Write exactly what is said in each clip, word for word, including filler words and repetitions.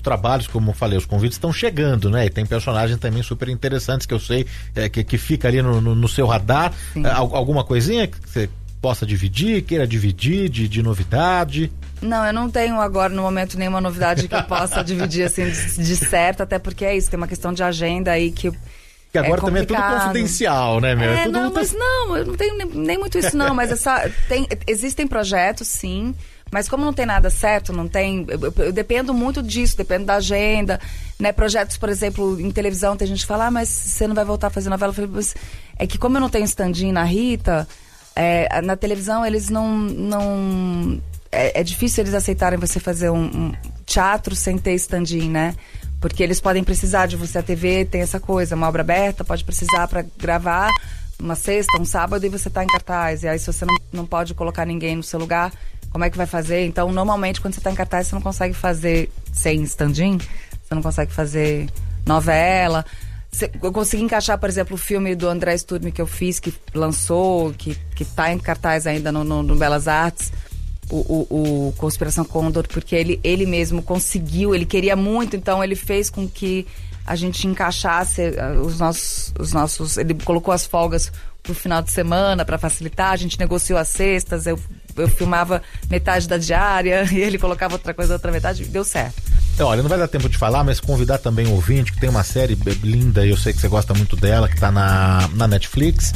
trabalhos, como eu falei, os convites estão chegando, né? E tem personagens também super interessantes que eu sei é, que, que fica ali no, no, no seu radar. É, alguma coisinha que você possa dividir, queira dividir de, de novidade? Não, eu não tenho agora no momento nenhuma novidade que eu possa dividir assim de, de certo, até porque é isso, tem uma questão de agenda aí que que agora é também é tudo confidencial, né, meu? É, é tudo não, muito... mas não, eu não tenho nem, nem muito isso não, mas essa, tem, existem projetos, sim, mas como não tem nada certo, não tem, eu, eu, eu dependo muito disso, dependo da agenda, né, projetos, por exemplo, em televisão, tem gente que fala, ah, mas você não vai voltar a fazer novela? Eu falei, mas é que como eu não tenho stand-in na Rita, é, na televisão eles não, não é, é difícil eles aceitarem você fazer um, um teatro sem ter stand-in, né? Porque eles podem precisar de você, a T V tem essa coisa, uma obra aberta, pode precisar para gravar uma sexta, um sábado e você tá em cartaz. E aí se você não, não pode colocar ninguém no seu lugar, como é que vai fazer? Então, normalmente, quando você tá em cartaz, você não consegue fazer sem stand-in, você não consegue fazer novela. Eu consegui encaixar, por exemplo, o filme do André Sturmi que eu fiz, que lançou, que, que tá em cartaz ainda no, no, no Belas Artes. O, o, o Conspiração Condor, porque ele, ele mesmo conseguiu, ele queria muito, então ele fez com que a gente encaixasse os nossos, os nossos ele colocou as folgas pro final de semana para facilitar, a gente negociou as sextas, eu, eu filmava metade da diária e ele colocava outra coisa, outra metade, deu certo. Então, olha, não vai dar tempo de falar, mas convidar também o ouvinte, que tem uma série linda, eu sei que você gosta muito dela, que tá na, na Netflix,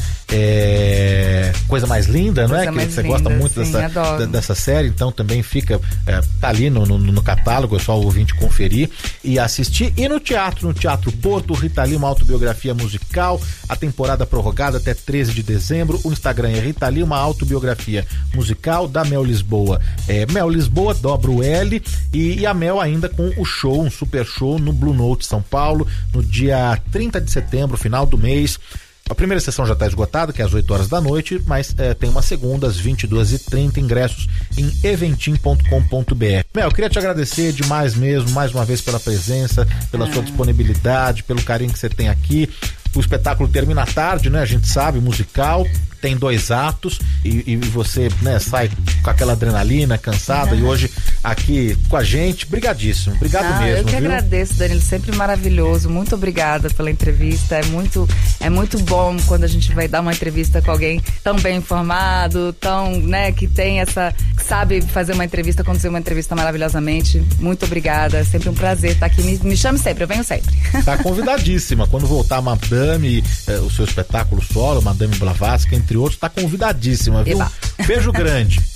é... Coisa Mais Linda, não é? Que você linda, gosta muito sim, dessa, da, dessa série, então também fica, é, tá ali no, no, no catálogo, é só o ouvinte conferir e assistir. E no teatro, no Teatro Porto, Rita Lee, uma autobiografia musical, a temporada prorrogada até treze de dezembro, o Instagram é Rita Lee, uma autobiografia musical da Mel Lisboa. É, Mel Lisboa, dobra o L, e, e a Mel ainda com o show, um super show no Blue Note São Paulo, no dia trinta de setembro, final do mês. A primeira sessão já está esgotada, que é às oito horas da noite, mas é, tem uma segunda às vinte e duas e trinta, ingressos em eventim ponto com ponto b r. Mel, eu queria te agradecer demais mesmo, mais uma vez pela presença, pela ah. sua disponibilidade, pelo carinho que você tem aqui. O espetáculo termina à tarde, né? A gente sabe, musical, tem dois atos e, e você, né, sai com aquela adrenalina, cansada, uhum. E hoje aqui com a gente, brigadíssimo, obrigado Não, mesmo. Eu que viu? agradeço, Danilo, sempre maravilhoso, muito obrigada pela entrevista, é muito, é muito bom quando a gente vai dar uma entrevista com alguém tão bem informado, tão, né, que tem essa, que sabe fazer uma entrevista, conduzir uma entrevista maravilhosamente, muito obrigada, é sempre um prazer estar aqui, me, me chame sempre, eu venho sempre. Tá convidadíssima, quando voltar a Madame, eh, o seu espetáculo solo, Madame Blavatsky, entre outros, tá convidadíssima, viu? Eba. Beijo grande.